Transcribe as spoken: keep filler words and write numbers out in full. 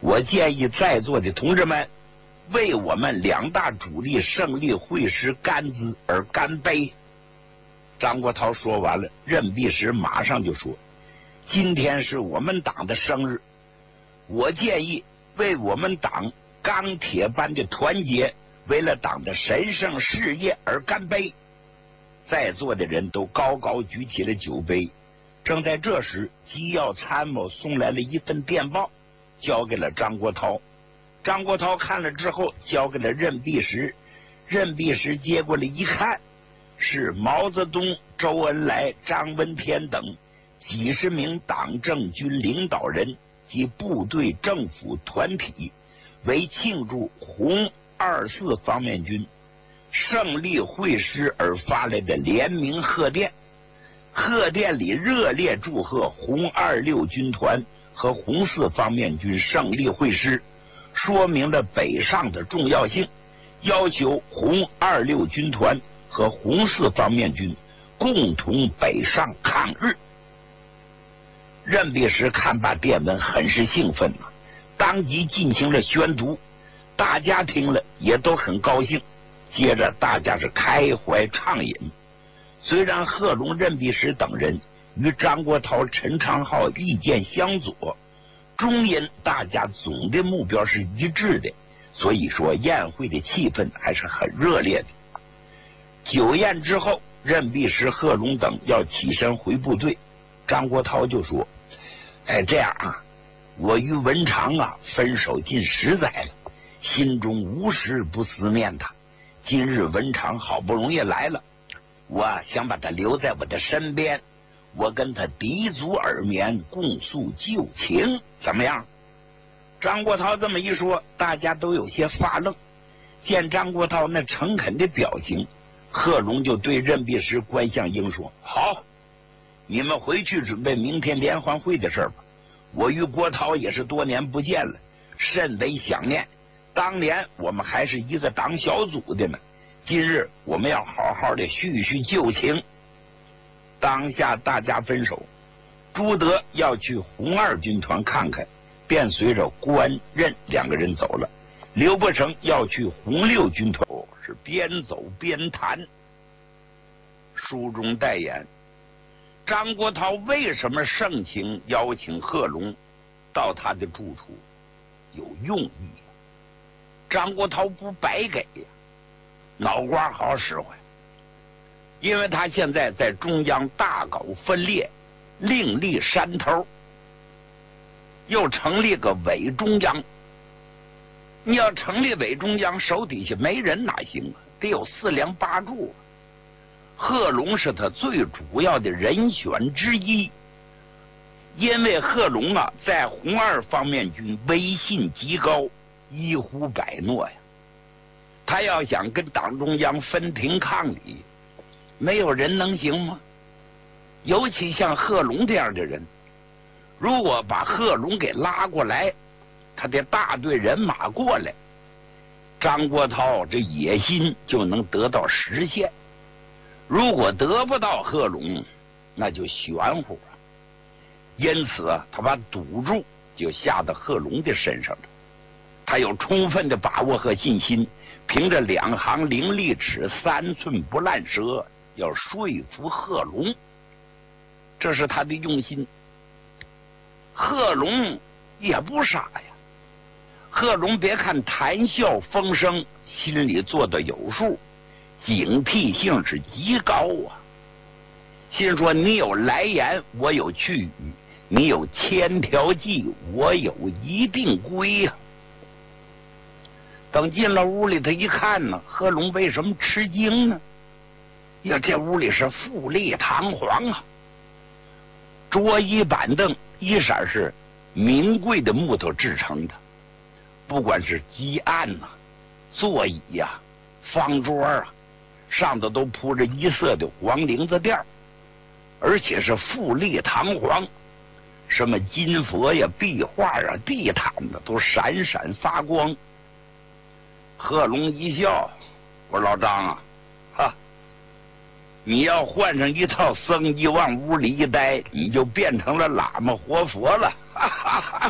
我建议在座的同志们为我们两大主力胜利会师干支而干杯。张国焘说完了，任弼时马上就说：“今天是我们党的生日，我建议为我们党钢铁般的团结，为了党的神圣事业而干杯。”在座的人都高高举起了酒杯。正在这时，机要参谋送来了一份电报，交给了张国焘。张国焘看了之后，交给了任弼时。任弼时接过来一看，是毛泽东、周恩来、张闻天等几十名党政军领导人及部队政府团体为庆祝红二四方面军胜利会师而发来的联名贺电。贺电里热烈祝贺红二六军团和红四方面军胜利会师，说明了北上的重要性，要求红二六军团和红四方面军共同北上抗日。任弼时看罢电文，很是兴奋啊，当即进行了宣读，大家听了也都很高兴。接着大家是开怀畅饮。虽然贺龙、任弼时等人与张国焘、陈昌浩意见相左，终因大家总的目标是一致的，所以说宴会的气氛还是很热烈的。酒宴之后，任弼时、贺龙等要起身回部队，张国焘就说：“哎，这样啊，我与文长啊分手近十载了，心中无时不思念他。今日文长好不容易来了，我想把他留在我的身边，我跟他抵足而眠，共诉旧情，怎么样？”张国焘这么一说，大家都有些发愣。见张国焘那诚恳的表情，贺龙就对任弼时、关向英说：“好，你们回去准备明天联欢会的事吧。我与国焘也是多年不见了，甚为想念。当年我们还是一个党小组的呢，今日我们要好好的叙叙旧情。”当下大家分手，朱德要去红二军团看看，便随着关、任两个人走了。刘伯承要去红六军团，是边走边谈。书中代言，张国焘为什么盛情邀请贺龙到他的住处？有用意。张国焘不白给呀，脑瓜好使唤。因为他现在在中央大搞分裂，另立山头，又成立个伪中央。你要成立伪中央，手底下没人哪行啊？得有四梁八柱。贺龙是他最主要的人选之一，因为贺龙啊，在红二方面军威信极高，一呼百诺呀。他要想跟党中央分庭抗礼，没有人能行吗？尤其像贺龙这样的人，如果把贺龙给拉过来，他的大队人马过来，张国焘这野心就能得到实现。如果得不到贺龙，那就玄乎了。因此啊，他把赌注就下到贺龙的身上了。他有充分的把握和信心，凭着两行伶俐齿，三寸不烂舌，要说服贺龙，这是他的用心。贺龙也不傻呀，贺龙别看谈笑风生，心里做的有数，警惕性是极高啊。心说你有来言，我有去语；你有千条计，我有一定规啊。等进了屋里，他一看呢，贺龙为什么吃惊呢？呀，这屋里是富丽堂皇啊，桌椅板凳一色是名贵的木头制成的，不管是几案呐、啊、座椅呀、啊、方桌啊，上头都铺着一色的黄绫子垫，而且是富丽堂皇，什么金佛呀、壁画啊、地毯的都闪闪发光。贺龙一笑，我说老张啊，哈，你要换上一套僧衣往屋里一待，你就变成了喇嘛活佛了，哈哈哈